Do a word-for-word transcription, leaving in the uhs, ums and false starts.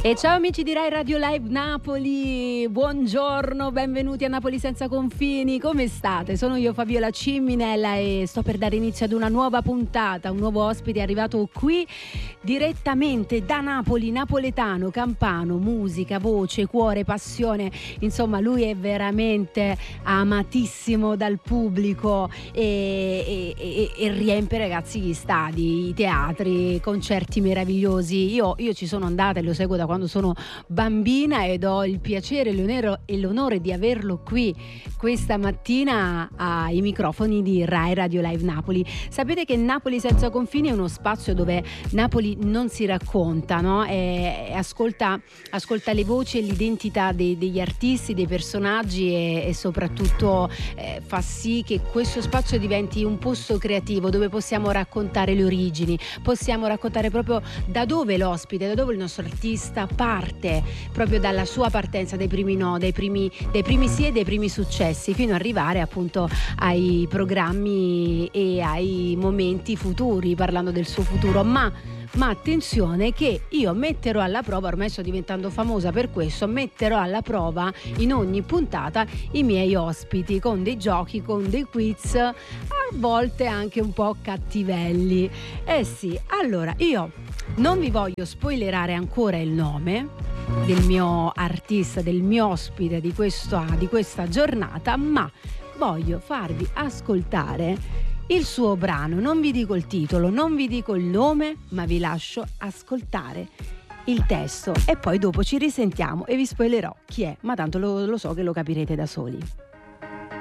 E ciao amici di Rai Radio Live Napoli, buongiorno, benvenuti a Napoli Senza Confini, come state? Sono io Fabiola Ciminella e sto per dare inizio ad una nuova puntata, un nuovo ospite è arrivato qui direttamente da Napoli, napoletano, campano, musica, voce, cuore, passione, insomma lui è veramente amatissimo dal pubblico e, e, e, e riempie ragazzi gli stadi, i teatri, concerti meravigliosi. Io, io ci sono andata e lo seguo da quando sono bambina ed ho il piacere l'onore, e l'onore di averlo qui questa mattina ai microfoni di Rai Radio Live Napoli. Sapete che Napoli Senza Confini è uno spazio dove Napoli non si racconta, no? E, e ascolta, ascolta le voci e l'identità dei, degli artisti, dei personaggi e, e soprattutto eh, fa sì che questo spazio diventi un posto creativo dove possiamo raccontare le origini, possiamo raccontare proprio da dove l'ospite, da dove il nostro artista parte, proprio dalla sua partenza, dai primi no, dai primi, dai primi sì e dai primi successi, fino ad arrivare appunto ai programmi e ai momenti futuri, parlando del suo futuro. Ma Ma attenzione che io metterò alla prova, ormai sto diventando famosa per questo, metterò alla prova in ogni puntata i miei ospiti con dei giochi, con dei quiz, a volte anche un po' cattivelli. Eh sì, allora io non vi voglio spoilerare ancora il nome del mio artista, del mio ospite di, questo, di questa giornata, ma voglio farvi ascoltare il suo brano. Non vi dico il titolo, non vi dico il nome, ma vi lascio ascoltare il testo e poi dopo ci risentiamo e vi spoilerò chi è, ma tanto lo, lo so che lo capirete da soli.